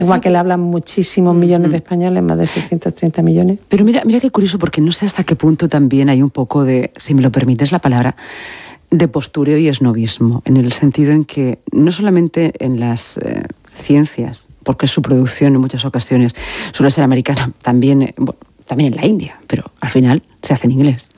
Igual que le hablan muchísimos millones de españoles, más de 630 millones. Pero mira qué curioso, porque no sé hasta qué punto también hay un poco de, si me lo permites la palabra, de postureo y esnovismo, en el sentido en que no solamente en las ciencias, porque su producción en muchas ocasiones suele ser americana, también en la India, pero al final se hace en inglés.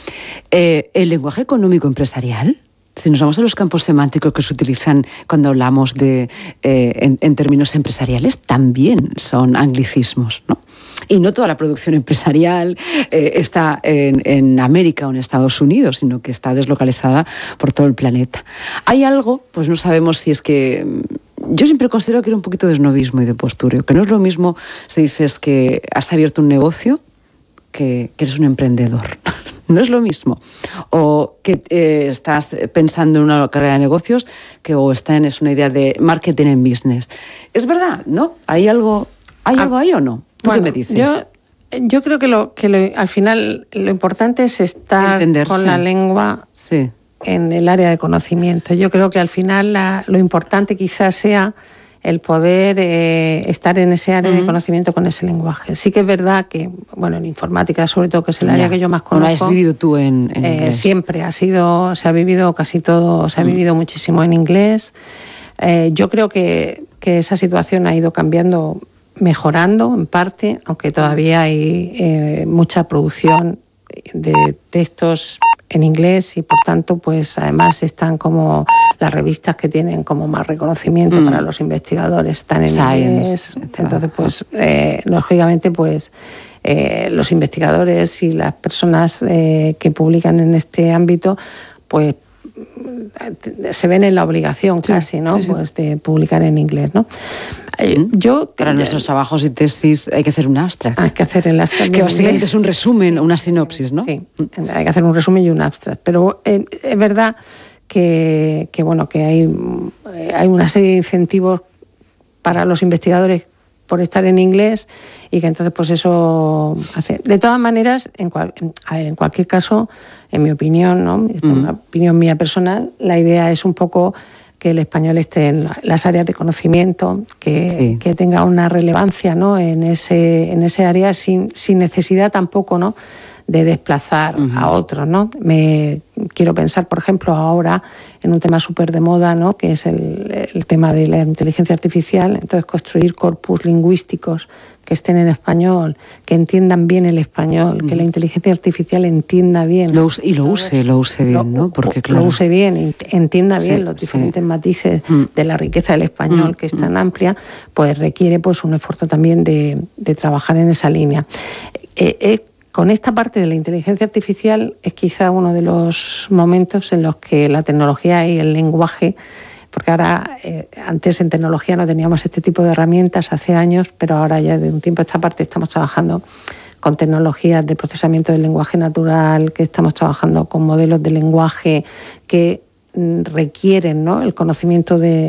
El lenguaje económico empresarial, si nos vamos a los campos semánticos que se utilizan cuando hablamos en términos empresariales, también son anglicismos, ¿no? Y no toda la producción empresarial está en América o en Estados Unidos, sino que está deslocalizada por todo el planeta. Hay algo, pues no sabemos si es que... Yo siempre considero que era un poquito de esnovismo y de postureo, que no es lo mismo si dices que has abierto un negocio que eres un emprendedor. No es lo mismo. O que estás pensando en una carrera de negocios o es una idea de marketing en business. Es verdad, ¿no? ¿Hay algo ahí o no? ¿Tú qué me dices? Yo creo que al final lo importante es estar con la lengua en el área de conocimiento. Yo creo que al final lo importante quizás sea el poder estar en ese área de conocimiento con ese lenguaje. Sí que es verdad que, en informática sobre todo, que es el área que yo más conozco... ¿Lo has vivido tú en inglés? Siempre se ha vivido casi todo, se ha vivido muchísimo en inglés. Yo creo que esa situación ha ido cambiando, mejorando en parte, aunque todavía hay mucha producción de textos en inglés y por tanto pues además están como las revistas que tienen como más reconocimiento para los investigadores están en inglés. Entonces pues lógicamente pues los investigadores y las personas que publican en este ámbito pues se ven en la obligación casi, ¿no? Pues de publicar en inglés, ¿no? Para nuestros trabajos y tesis hay que hacer un abstract. Hay que hacer el abstract. Que básicamente es un resumen, una sinopsis, ¿no? Sí, hay que hacer un resumen y un abstract. Pero es verdad que hay una serie de incentivos para los investigadores por estar en inglés y que entonces pues eso hace. De todas maneras, en cualquier caso, en mi opinión, ¿no? Esta es una opinión mía personal, la idea es un poco que el español esté en las áreas de conocimiento, que tenga una relevancia, ¿no? en ese área sin necesidad tampoco, ¿no? de desplazar a otros, ¿no? Quiero pensar, por ejemplo, ahora en un tema súper de moda, ¿no? que es el tema de la inteligencia artificial. Entonces, construir corpus lingüísticos que estén en español, que entiendan bien el español, que la inteligencia artificial entienda bien. Lo use bien, ¿no? Porque, claro, lo use bien, entienda bien los diferentes matices de la riqueza del español, que es tan amplia, pues requiere pues un esfuerzo también de trabajar en esa línea. Con esta parte de la inteligencia artificial es quizá uno de los momentos en los que la tecnología y el lenguaje, porque ahora antes en tecnología no teníamos este tipo de herramientas hace años, pero ahora ya de un tiempo a esta parte estamos trabajando con tecnologías de procesamiento del lenguaje natural, que estamos trabajando con modelos de lenguaje que requieren, ¿no? el conocimiento de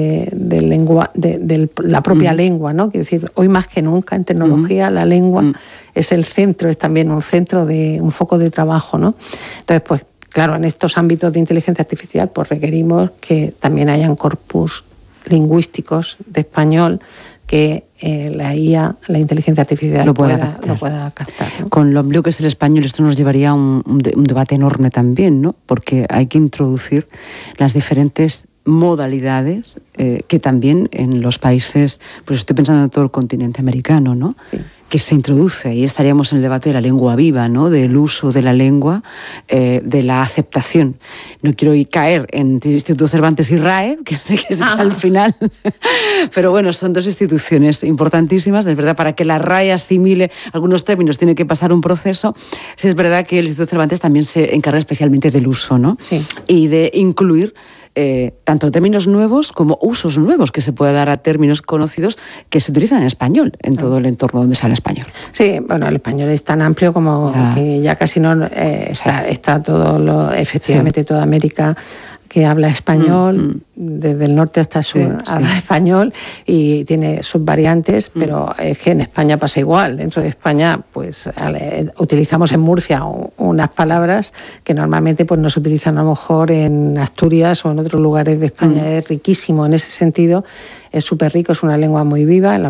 la propia lengua, ¿no? Quiero decir, hoy más que nunca en tecnología la lengua es el centro, es también un centro un foco de trabajo, ¿no? Entonces, pues claro, en estos ámbitos de inteligencia artificial pues requerimos que también hayan corpus lingüísticos de español que la IA, la inteligencia artificial lo pueda captar, ¿no? Con lo amplio que es el español, esto nos llevaría a un debate enorme también, ¿no? Porque hay que introducir las diferentes modalidades que también en los países, pues estoy pensando en todo el continente americano, ¿no? Sí. Que se introduce, ahí estaríamos en el debate de la lengua viva, ¿no? Del uso de la lengua, de la aceptación. No quiero caer en el Instituto Cervantes y RAE, que sé que es al final, pero bueno, son dos instituciones importantísimas. Es verdad, para que la RAE asimile algunos términos tiene que pasar un proceso. Sí, es verdad que el Instituto Cervantes también se encarga especialmente del uso, ¿no? Sí. Y de incluir tanto términos nuevos como usos nuevos que se pueda dar a términos conocidos que se utilizan en español, en todo el entorno donde se habla español. Sí, bueno, el español es tan amplio como que ya casi no está todo efectivamente toda América que habla español, desde el norte hasta el sur, habla español y tiene sus variantes, pero es que en España pasa igual. Dentro de España, pues utilizamos en Murcia unas palabras que normalmente pues no se utilizan a lo mejor en Asturias o en otros lugares de España. Es riquísimo en ese sentido, es súper rico, es una lengua muy viva.